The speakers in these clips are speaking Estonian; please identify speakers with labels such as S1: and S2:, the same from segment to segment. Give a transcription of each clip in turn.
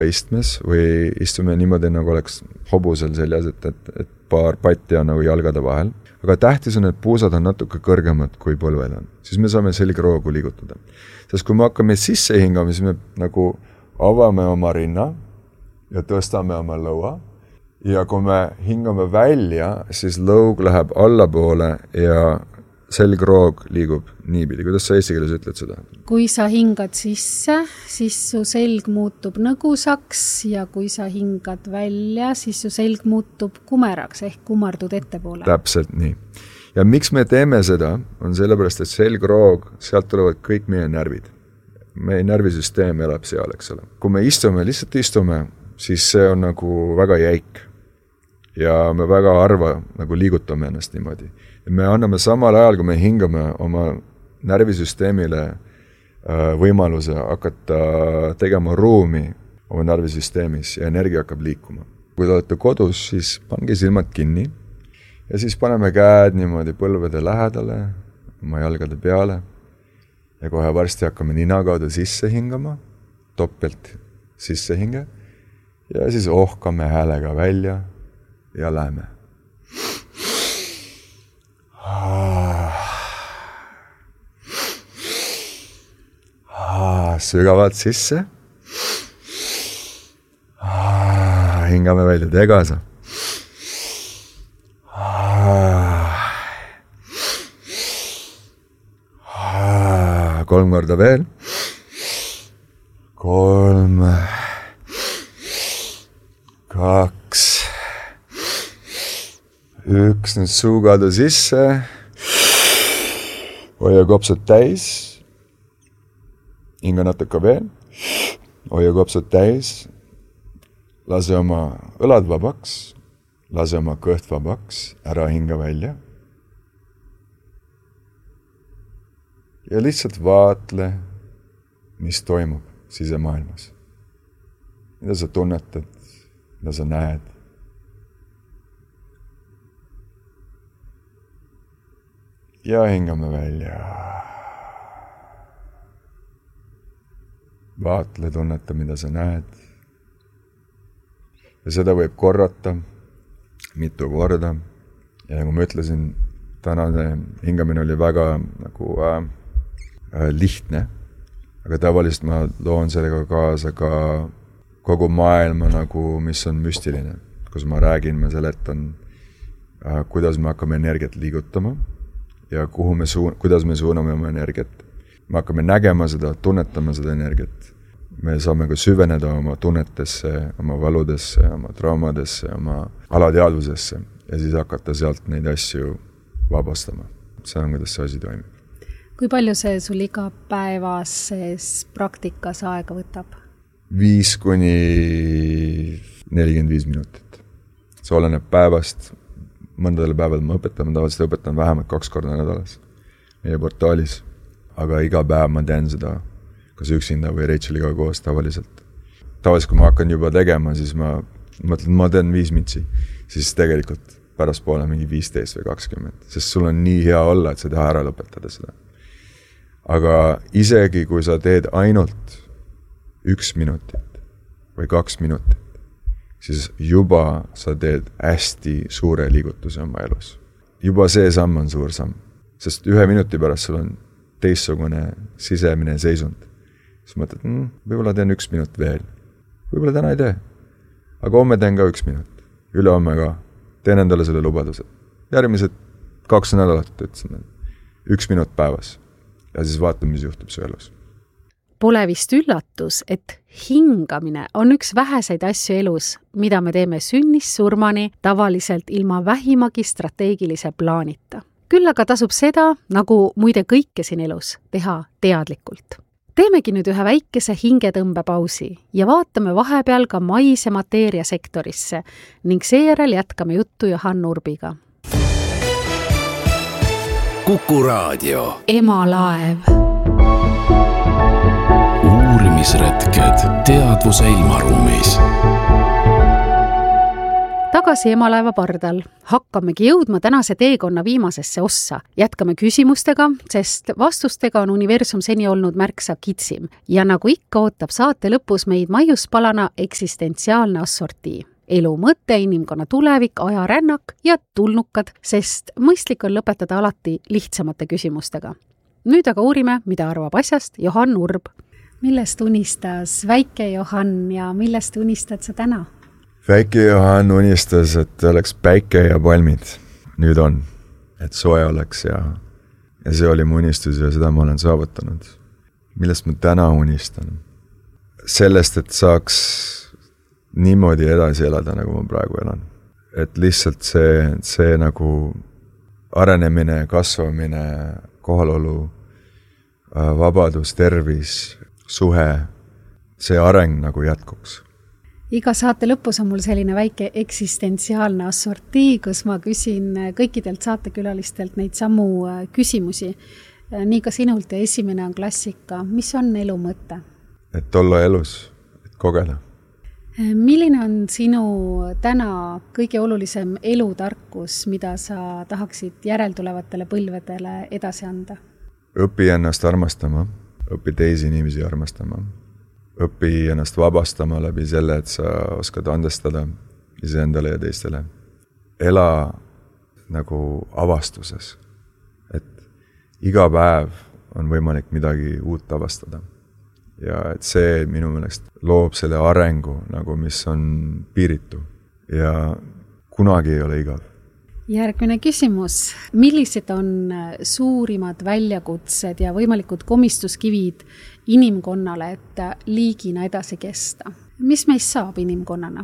S1: istmes või istume niimoodi, nagu oleks hobusel seljas, et paar patti on nagu jalgade vahel. Aga tähtis on, et puusad on natuke kõrgemad kui põlvel on. Siis me saame selgroogu liigutada. Sest kui me hakkame sisse hingama, siis me nagu avame oma rinna ja tõstame oma lõua. Ja kui me hingame välja, siis lõug läheb allapoole ja selgroog liigub niipidi. Kuidas sa eesti keeles ütled seda?
S2: Kui sa hingad sisse, siis su selg muutub nõgusaks ja kui sa hingad välja, siis su selg muutub kumeraks ehk kumardud ettepoole. Täpselt nii. Ja miks me teeme seda, on sellepärast, et selgroog, sealt tulevad kõik meie närvid. Meie närvisüsteem elab seal, eks ole. Kui me lihtsalt istume, siis see on nagu väga jäik. Ja me väga harva nagu liigutame ennast niimoodi. Me anname samal ajal, kui me hingame oma närvisüsteemile võimaluse hakata tegema ruumi oma närvisüsteemis ja energia hakkab liikuma. Kui te olete kodus, siis pange silmad kinni ja siis paneme käed niimoodi põlvede lähedale, oma jalgade peale ja kohe varsti hakkame nina kaudu sisse hingama, toppelt sisse hinge ja siis ohkame häälega välja ja läheme. Sügavalt sisse. Hingame välja, tee kaasa. 3 korda veel. 3, 2, 1, nüüd suukadu sisse. Hoia kopsud täis. Hinga natuke veel. Hoia kopsud täis. Lase oma õlad vabaks. Lase oma kõht vabaks. Ära hinga välja. Ja lihtsalt vaatle, mis toimub sisemaailmas. Mida sa tunnetad, mida sa näed. Ja hingame välja. Vaatle, tunneta, mida sa näed. Ja seda võib korrata mitu korda. Ja nagu ma ütlesin, tänane hingamine oli väga nagu lihtne. Aga tavaliselt ma loon sellega kaasa ka kogu maailma, nagu, mis on müstiline. Kus ma räägin, ma seletan, kuidas me hakkame energiat liigutama. Ja kuidas me suuname oma energiat. Me hakkame nägema seda, tunnetama seda energiat. Me saame ka süveneda oma tunnetesse, oma valudesse, oma traumadesse, oma alateadvusesse ja siis hakata sealt neid asju vabastama. See on, kuidas see asi toimib. Kui palju see sul igapäevases praktikas aega võtab?
S1: 5 kuni 45 minutit. See oleneb päevast. Mõndadel päeval ma tavaliselt õpetan vähemalt 2 korda nädalas meie portaalis, aga iga päev ma teen seda kas üksinda või Racheliga koos tavaliselt. Tavaliselt, kui ma hakkan juba tegema, siis ma mõtlen, ma teen 5 mintsi, siis tegelikult pärast poole mingi 15 või 20, sest sul on nii hea olla, et sa taha ära lõpetada seda. Aga isegi kui sa teed ainult 1 minutit või 2 minutit, siis juba sa teed hästi suure liigutuse oma elus. Juba see samm on suur samm, sest 1 minuti pärast sul on teistsugune sisemine seisund. Siis mõtled, võib-olla teen 1 minut veel. Võib-olla täna ei tee. Aga homme teen ka 1 minut. Ülehomme ka. Teen endale selle lubaduse. Järgmised 2 nädalat ütlesin, 1 minut päevas. Ja siis vaatame, mis juhtub su elus.
S2: Pole vist üllatus, et hingamine on üks väheseid asju elus, mida me teeme sünnist surmani tavaliselt ilma vähimagi strateegilise plaanita. Küll aga tasub seda, nagu muide kõike siin elus, teha teadlikult. Teemegi nüüd ühe väikese hingetõmbepausi ja vaatame vahepeal ka maise mateeria sektorisse ning seejärel jätkame juttu Johan Urbiga.
S3: Kuku Raadio.
S2: Emalaev.
S3: Uurimisretked teadvuse ilmaruumis.
S2: Tagasi Emalaeva pardal. Hakkamegi jõudma tänase teekonna viimasesse ossa. Jätkame küsimustega, sest vastustega on universum seni olnud märksa kitsim. Ja nagu ikka ootab saate lõpus meid maiuspalana eksistentsiaalne assortii. Elu mõte, inimkonna tulevik, ajarännak ja tulnukad, sest mõistlik on lõpetada alati lihtsamate küsimustega. Nüüd aga uurime, mida arvab asjast Johan Urb. Millest unistas väike Johan ja millest unistad sa täna?
S1: Väike Johan unistas, et oleks päike ja palmid. Nüüd on, et soe oleks ja see oli mu unistus ja seda ma olen saavutanud. Millest ma täna unistan? Sellest, et saaks niimoodi edasi elada, nagu ma praegu elan. Et lihtsalt see nagu arenemine, kasvamine, kohalolu, vabadus, tervis, suhe, see areng nagu jätkuks.
S2: Iga saate lõpus on mul selline väike eksistentsiaalne assortii, kus ma küsin kõikidelt saatekülalistelt neid samu küsimusi. Nii ka sinult ja esimene on klassika. Mis on elu mõte?
S1: Et olla elus, et kogeda.
S2: Milline on sinu täna kõige olulisem elutarkus, mida sa tahaksid järeltulevatele põlvedele edasi anda?
S1: Õpi ennast armastama, õpi teisi inimesi armastama. Õpi ennast vabastama läbi selle, et sa oskad andestada iseendale ja teistele. Ela nagu avastuses, et iga päev on võimalik midagi uut avastada. Ja et see minu meelest loob selle arengu, nagu mis on piiritu ja kunagi ei ole igav.
S2: Järgmine küsimus. Millised on suurimad väljakutsed ja võimalikud komistuskivid inimkonnale, et liigina edasi kesta? Mis meist saab inimkonnana?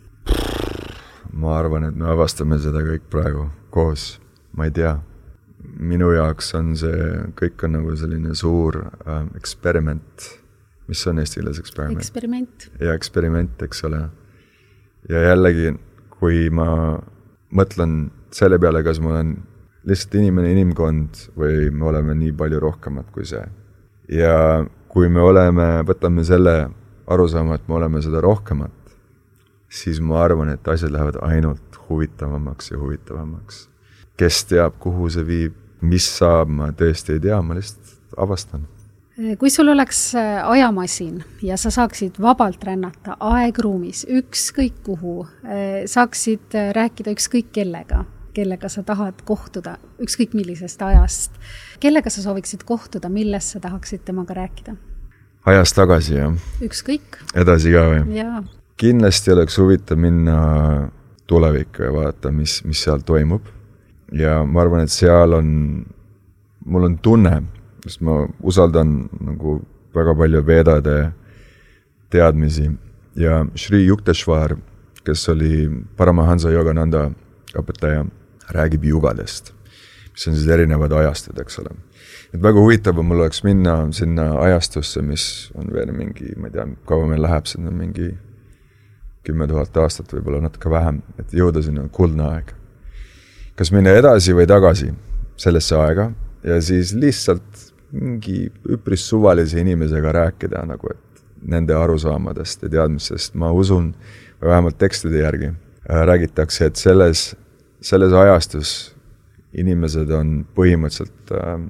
S1: Ma arvan, et me avastame seda kõik praegu koos. Ma ei tea. Minu jaoks on see, kõik on nagu selline suur eksperiment. Mis on eesti keeles eksperiment?
S2: Eksperiment.
S1: Ja eksperiment, eks ole. Ja jällegi, kui ma mõtlen selle peale, kas ma olen lihtsalt inimkond või me oleme nii palju rohkemat kui see. Ja kui me võtame selle arusaama, et me oleme seda rohkemat, siis ma arvan, et asjad lähevad ainult huvitavamaks ja huvitavamaks. Kes teab, kuhu see viib, mis saab, ma tõesti ei tea, ma lihtsalt avastan.
S2: Kui sul oleks ajamasin ja sa saaksid vabalt rännata aegruumis, ükskõik kuhu, saaksid rääkida ükskõik kellega sa tahad kohtuda, ükskõik millisest ajast. Kellega sa sooviksid kohtuda, millest sa tahaksid temaga rääkida?
S1: Ajast tagasi, jah.
S2: Ükskõik.
S1: Edasi ka või?
S2: Jaa.
S1: Kindlasti oleks huvitav minna tulevikku ja vaadata, mis seal toimub. Ja ma arvan, et seal mul on tunne, sest ma usaldan nagu väga palju Vedade teadmisi. Ja Shri Yukteswar, kes oli Paramahansa Yogananda õpetaja, räägib jugadest, mis on siis erinevad ajastud, eks ole. Et väga huvitav mul oleks minna sinna ajastusse, mis on veel mingi, ma ei tea, kaua meil läheb sinna mingi 10 000 aastat, võib-olla natuke vähem, et jõuda sinna kuldne aeg. Kas minna edasi või tagasi sellesse aega ja siis lihtsalt mingi üpris suvalise inimesega rääkida, nagu et nende arusaamadest ja teadmistest. Ma usun, või vähemalt tekstide järgi, räägitakse, et selles ajastus inimesed on põhimõtteliselt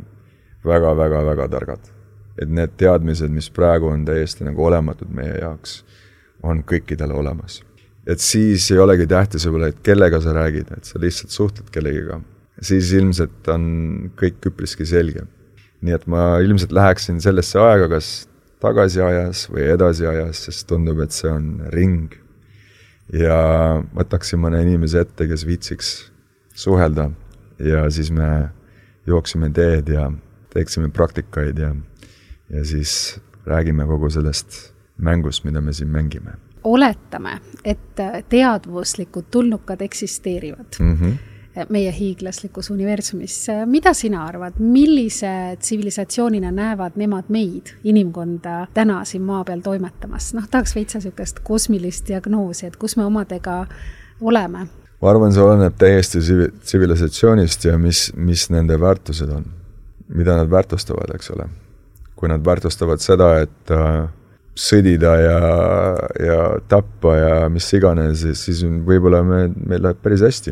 S1: väga targad. Et need teadmised, mis praegu on täiesti nagu olematud meie jaoks, on kõikidele olemas. Et siis ei olegi tähtis võib-olla, et kellega sa räägid, et sa lihtsalt suhtled kellegiga. Siis ilmselt on kõik üpriski selge. Nii et ma ilmselt läheksin sellesse aega, kas tagasi ajas või edasi ajas, sest tundub, et see on ring. Ja võtaksin mõne inimese ette, kes viitsiks suhelda ja siis me jooksime teed ja teeksime praktikaid ja siis räägime kogu sellest mängust, mida me siin mängime.
S2: Oletame, et teadvuslikud tulnukad eksisteerivad meie hiiglaslikus universumis. Mida sina arvad, millise tsivilisatsioonina näevad nemad meid, inimkonda täna siin maa peal toimetamas? Tahaks veitsa sükest kosmilist diagnoosi, et kus me omadega oleme?
S1: Ma arvan, see oleneb täiesti tsivilisatsioonist ja mis nende väärtused on. Mida nad väärtustavad, eks ole. Kui nad väärtustavad seda, et sõdida ja tappa ja mis iganes, siis võib-olla meil läheb päris hästi.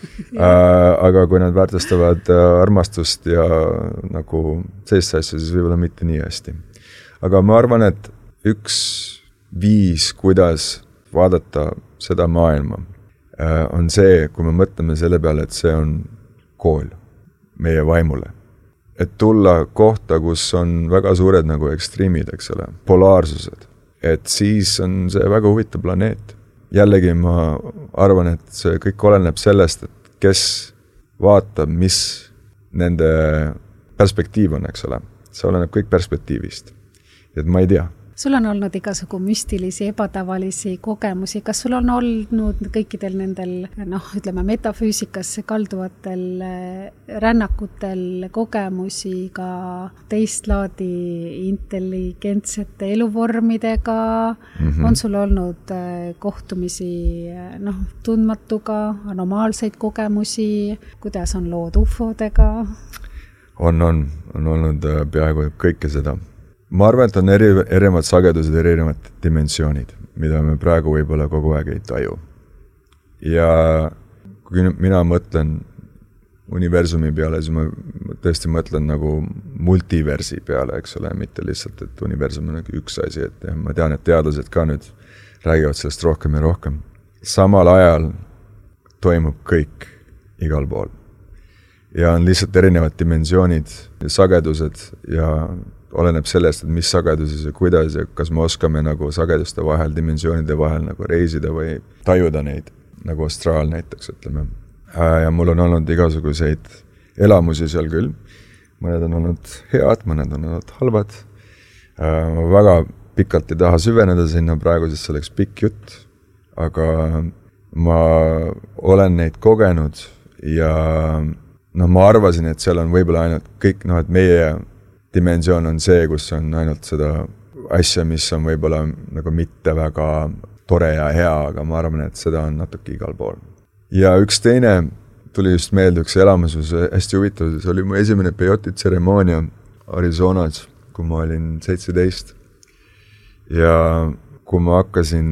S1: Aga kui nad väärtustavad armastust ja nagu sellist asja, siis võib-olla mitte nii hästi. Aga ma arvan, et üks viis, kuidas vaadata seda maailma, on see, kui me mõtleme selle peale, et see on kool meie vaimule. Et tulla kohta, kus on väga suured nagu ekstreemid, eks ole, polaarsused, et siis on see väga huvitav planeet. Jällegi ma arvan, et see kõik oleneb sellest, et kes vaatab, mis nende perspektiiv on, eks ole. See oleneb kõik perspektiivist. Et ma ei tea.
S2: Sul on olnud igasugu müstilisi, ebatavalisi kogemusi. Kas sul on olnud kõikidel nendel, ütleme, metafüüsikasse kalduvatel rännakutel kogemusi ka teist laadi intelligentsete eluvormidega? On sul olnud kohtumisi tundmatuga, anomaalseid kogemusi? Kuidas on lood ufodega?
S1: On olnud peaaegu kõike seda. Ma arvan, et on erinevad sagedused, erinevad dimensioonid, mida me praegu võib-olla kogu aeg ei taju. Ja kui mina mõtlen universumi peale, siis ma tõesti mõtlen nagu multiversi peale, eks ole, mitte lihtsalt, et universum on üks asi, et ma tean, et teadlased ka nüüd räägivad sellest rohkem ja rohkem. Samal ajal toimub kõik igal pool. Ja on lihtsalt erinevad dimensioonid ja sagedused ja oleneb sellest, et mis sageduses ja kuidas ja kas me oskame nagu sageduste vahel, dimensioonide vahel nagu reisida või tajuda neid, nagu astraal näiteks, ütleme. Ja mul on olnud igasuguseid elamusi seal küll. Mõned on olnud head, mõned on olnud halvad. Ma väga pikalt ei taha süveneda sinna praegu, sest see oleks pikk jutt, aga ma olen neid kogenud ja ma arvasin, et seal on võib-olla ainult kõik, et meie dimensioon on see, kus on ainult seda asja, mis on võib-olla nagu mitte väga tore ja hea, aga ma arvan, et seda on natuke igal pool. Ja üks teine tuli just meelde, üks elamusus hästi huvitav, see oli mu esimene peoti tseremoonia Arizonas, kui ma olin 17. Ja kui ma hakkasin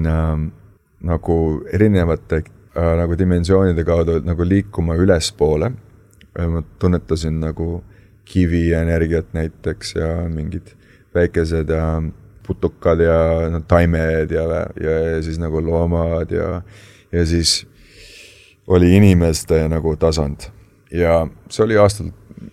S1: nagu erinevate nagu dimensioonide kaudu nagu liikuma ülespoole, ma tunnetasin nagu kivi energiat näiteks ja mingid väikesed ja putukad ja taimed ja siis nagu loomad ja siis oli inimeste nagu tasand. Ja see oli aastal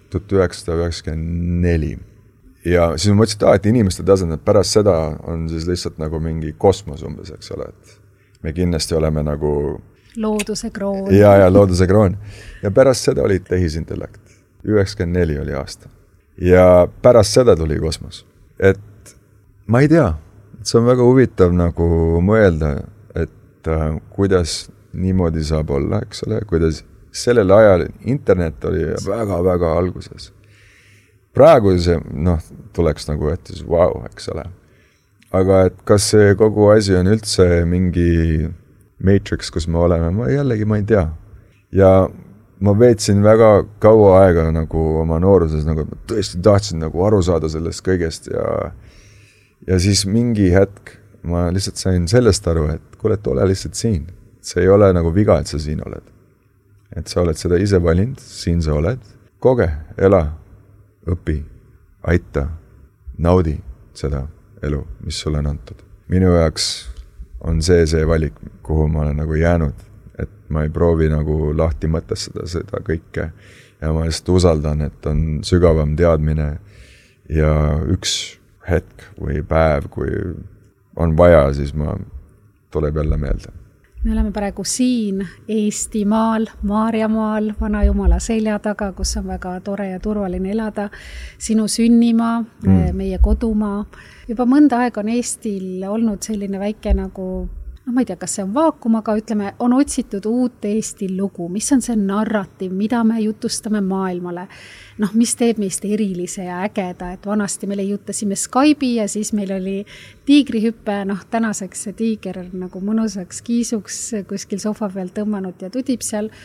S1: 1994. Ja siis ma mõtlesin, et inimeste tasand, et pärast seda on siis lihtsalt nagu mingi kosmos umbes, eks ole, et me kindlasti oleme nagu
S2: looduse kroon.
S1: Ja looduse kroon. Ja pärast seda oli tehisintellekt. 94 oli aasta. Ja pärast seda tuli kosmos. Et ma ei tea, et see on väga huvitav nagu mõelda, et kuidas niimoodi saab olla, eks ole, kuidas sellel ajal internet oli väga-väga alguses. Praegu see, tuleks nagu ütles, vau, eks ole. Aga et kas see kogu asi on üldse mingi Matrix, kus me oleme, ma ei tea. Ja ma veetsin väga kaua aega nagu oma nooruses, nagu tõesti tahtsin nagu aru saada sellest kõigest ja siis mingi hetk ma lihtsalt sain sellest aru, et kuule, et ole lihtsalt siin. See ei ole nagu viga, et sa siin oled. Et sa oled seda ise valinud, siin sa oled. Koge, ela, õpi, aita, naudi seda elu, mis sulle on antud. Minu jaoks on see valik, kuhu ma olen nagu jäänud. Et ma ei proovi nagu lahti mõtestada seda kõike ja ma lihtsalt usaldan, et on sügavam teadmine ja üks hetk või päev, kui on vaja, siis tuleb jälle meelde.
S2: Me oleme praegu siin Eestimaal, Maarjamaal, Vanajumala selja taga, kus on väga tore ja turvaline elada. Sinu sünnimaa, meie kodumaa. Juba mõnda aega on Eestil olnud selline väike nagu ma ei tea, kas see on vaakum, aga ütleme, on otsitud uut Eesti lugu, mis on see narratiiv, mida me jutustame maailmale. Mis teeb meist erilise ja ägeda, et vanasti me leiutasime Skype'i ja siis meil oli tiigrihüppe, tänaseks see tiiger nagu mõnusaks kiisuks kuskil sofa peal tõmmanud ja tudib seal.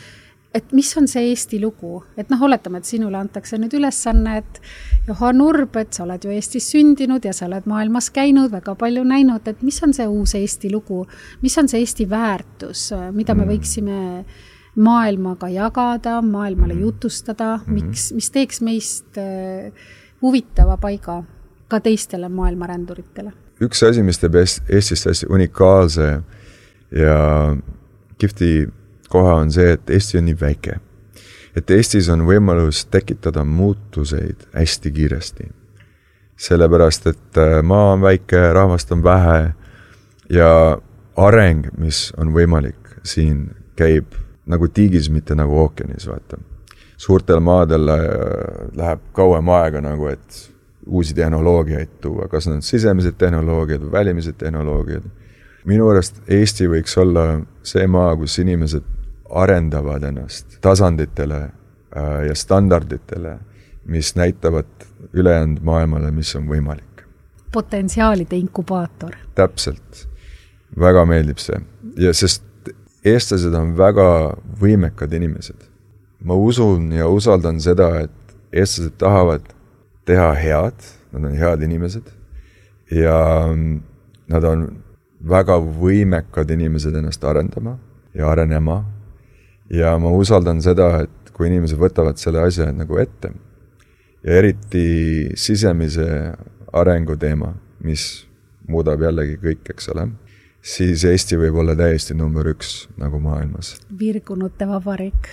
S2: et mis on see Eesti lugu, et oletame, et sinule antakse nüüd ülesanne, et Johan Urb, et sa oled ju Eestis sündinud ja sa oled maailmas käinud, väga palju näinud, et mis on see uus Eesti lugu, mis on see Eesti väärtus, mida me võiksime maailmaga jagada, maailmale jutustada, mis teeks meist huvitava paiga ka teistele maailmaränduritele? Üks
S1: asi, mis teeb Eestist hästi unikaalse ja kihvti koha on see, et Eesti on nii väike. Et Eestis on võimalus tekitada muutuseid hästi kiiresti. Sellepärast, et maa on väike, rahvast on vähe ja areng, mis on võimalik siin, käib nagu tiigis, mitte nagu ookeanis, vaata. Suurtel maadel läheb kauem aega nagu, et uusi tehnoloogiaid tuua, kas need on sisemised tehnoloogiad või välimised tehnoloogiad. Minu arust Eesti võiks olla see maa, kus inimesed arendavad ennast tasanditele ja standarditele, mis näitavad ülejäänud maailmale, mis on võimalik.
S2: Potentsiaalide inkubaator.
S1: Täpselt. Väga meeldib see. Ja sest eestlased on väga võimekad inimesed. Ma usun ja usaldan seda, et eestlased tahavad teha head, nad on head inimesed ja nad on väga võimekad inimesed ennast arendama ja arenema. Ja ma usaldan seda, et kui inimesed võtavad selle asja nagu ette ja eriti sisemise arengu teema, mis muudab jällegi kõik, eks ole, siis Eesti võib olla täiesti number 1 nagu maailmas.
S2: Virgunute vabariik.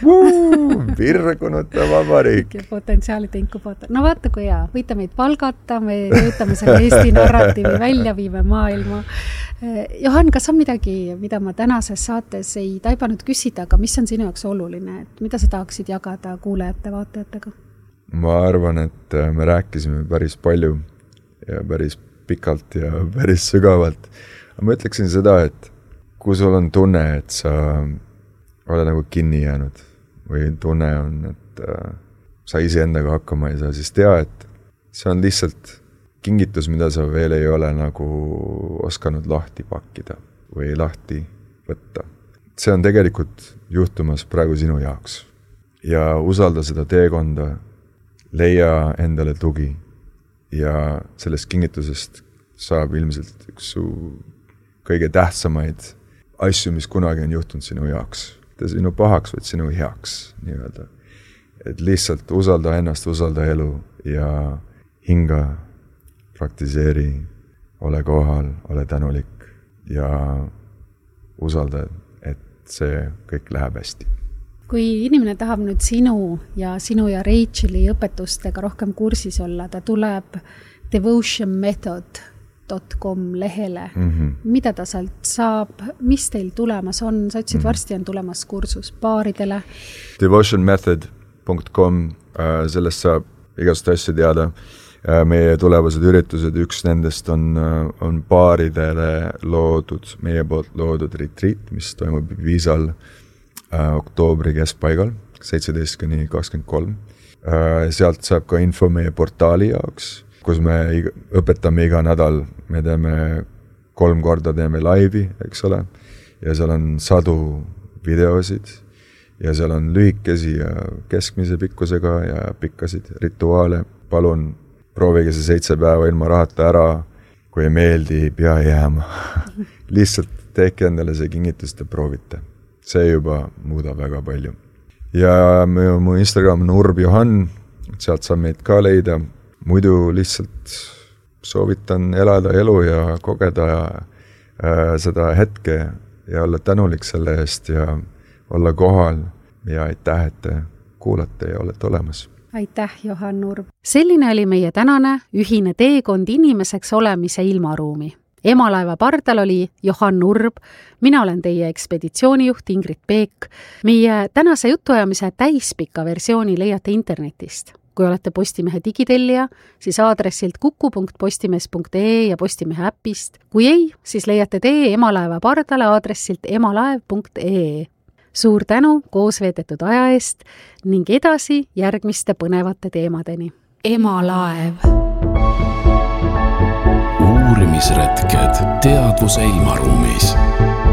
S1: Virgunute vabariik.
S2: Potentsiaalide inkubaator. No vaata kui hea, võite meid palgata, me töötame selle Eesti narratiivi välja, viime maailma. Johan, kas on midagi, mida ma tänases saates ei taibanud küsida, aga mis on sinu jaoks oluline, et mida sa tahaksid jagada kuulajate, vaatajatega?
S1: Ma arvan, et me rääkisime päris palju ja päris pikalt ja päris sügavalt. Ma ütleksin seda, et kui sul on tunne, et sa oled nagu kinni jäänud või tunne on, et sa ise endaga hakkama ei saa, siis tea, et see on lihtsalt kingitus, mida sa veel ei ole nagu oskanud lahti pakkida või lahti võtta. See on tegelikult juhtumas praegu sinu jaoks. Ja usalda seda teekonda, leia endale tugi ja sellest kingitusest saab ilmselt üks su kõige tähtsamaid asju, mis kunagi on juhtunud sinu jaoks. Mitte sinu pahaks, vaid sinu heaks, nii-öelda. Et lihtsalt usalda ennast, usalda elu ja hinga, praktiseeri, ole kohal, ole tänulik ja usalda, et see kõik läheb hästi.
S2: Kui inimene tahab nüüd sinu ja Racheli õpetustega rohkem kursis olla, ta tuleb devotionmethod.com lehele. Mida ta sealt saab, mis teil tulemas on? Sa ütlesid, varsti on tulemas kursus paaridele.
S1: Devotionmethod.com, sellest saab igast asju teada. Meie tulevased üritused, üks nendest on paaridele loodud, meie poolt loodud retreat, mis toimub Ibiisal oktoobri keskpaigal, 17-23. Sealt saab ka info meie portaali jaoks, kus me õpetame iga nädal, me teeme 3 korda teeme laivi, eks ole, ja seal on 100 videosid ja seal on lühikesi ja keskmise pikkusega ja pikkasid rituaale. Palun proovige see 7 päeva ilma rahata ära, kui ei meeldi, pea jääma. Lihtsalt teeke endale see kingitust ja proovite. See juba muudab väga palju. Ja mu Instagram on Urb Johan, sealt saab meid ka leida. Muidu lihtsalt soovitan elada elu ja kogeda seda hetke ja olla tänulik selle eest ja olla kohal ja aitäh, et te kuulate ja olete olemas.
S2: Aitäh, Johan Urb. Selline oli meie tänane ühine teekond inimeseks olemise ilmaruumi. Emalaeva pardal oli Johan Urb, mina olen teie ekspeditsioonijuht Ingrid Peek. Meie tänase jutuajamise täispika versiooni leiate internetist. Kui olete Postimehe digitellija, siis aadressilt kuku.postimees.ee ja Postimehe äpist. Kui ei, siis leiate tee Emalaeva pardale aadressilt emalaev.ee. Suur tänu koos veedetud aja eest ning edasi järgmiste põnevate teemadeni. Emalaev. Uurimisretked teadvuse ilmaruumis.